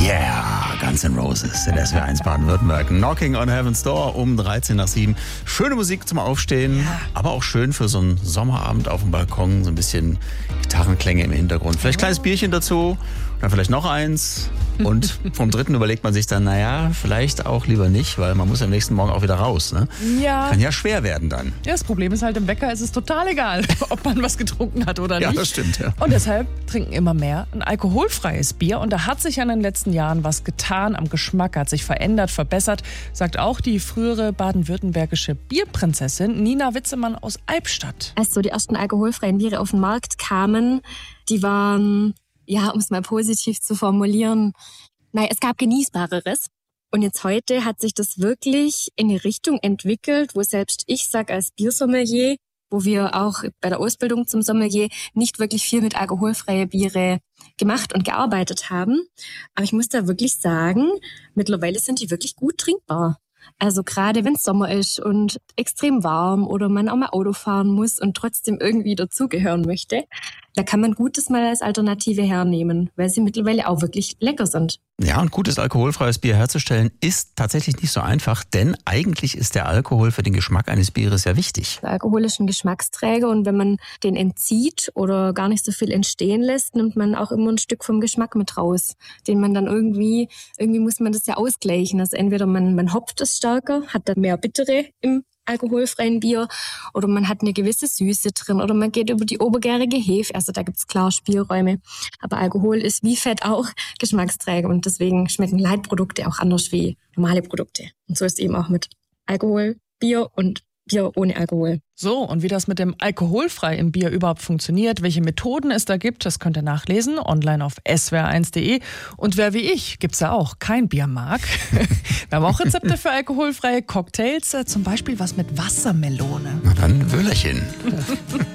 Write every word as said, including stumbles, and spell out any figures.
Yeah, Guns N' Roses in S W R eins Baden-Württemberg. Knocking on Heaven's Door um dreizehn nach sieben. Schöne Musik zum Aufstehen, ja. aber auch schön für so einen Sommerabend auf dem Balkon. So ein bisschen Gitarrenklänge im Hintergrund. Vielleicht ein kleines Bierchen dazu, dann vielleicht noch eins. Und vom dritten überlegt man sich dann, naja, vielleicht auch lieber nicht, weil man muss am nächsten Morgen auch wieder raus. Ne? Ja. Kann ja schwer werden dann. Ja, das Problem ist halt, im Bäcker ist es total egal, ob man was getrunken hat oder nicht. Ja, das stimmt, ja. Und deshalb trinken immer mehr ein alkoholfreies Bier. Und da hat sich in den letzten Jahren was getan am Geschmack, hat sich verändert, verbessert, sagt auch die frühere baden-württembergische Bierprinzessin Nina Witzemann aus Albstadt. Als so die ersten alkoholfreien Biere auf den Markt kamen, die waren, ja, um es mal positiv zu formulieren, nein, es gab Genießbareres. Und jetzt heute hat sich das wirklich in eine Richtung entwickelt, wo selbst ich sage als Biersommelier, wo wir auch bei der Ausbildung zum Sommelier nicht wirklich viel mit alkoholfreie Biere gemacht und gearbeitet haben. Aber ich muss da wirklich sagen, mittlerweile sind die wirklich gut trinkbar. Also gerade wenn es Sommer ist und extrem warm oder man auch mal Auto fahren muss und trotzdem irgendwie dazugehören möchte, da kann man Gutes mal als Alternative hernehmen, weil sie mittlerweile auch wirklich lecker sind. Ja, und gutes alkoholfreies Bier herzustellen ist tatsächlich nicht so einfach, denn eigentlich ist der Alkohol für den Geschmack eines Bieres ja wichtig. Alkohol ist ein Geschmacksträger und wenn man den entzieht oder gar nicht so viel entstehen lässt, nimmt man auch immer ein Stück vom Geschmack mit raus, den man dann irgendwie, irgendwie muss man das ja ausgleichen. Also entweder man, man hopft es stärker, hat dann mehr Bittere im alkoholfreien Bier oder man hat eine gewisse Süße drin oder man geht über die obergärige Hefe. Also da gibt's klar Spielräume. Aber Alkohol ist wie Fett auch Geschmacksträger und deswegen schmecken Leitprodukte auch anders wie normale Produkte. Und so ist eben auch mit Alkohol, Bier und Bier ohne Alkohol. So, und wie das mit dem Alkoholfrei im Bier überhaupt funktioniert, welche Methoden es da gibt, das könnt ihr nachlesen, online auf s w r eins punkt de. Und wer wie ich, gibt's ja auch, kein Bier mag. Wir haben auch Rezepte für alkoholfreie Cocktails, zum Beispiel was mit Wassermelone. Na dann Wöhlerchen.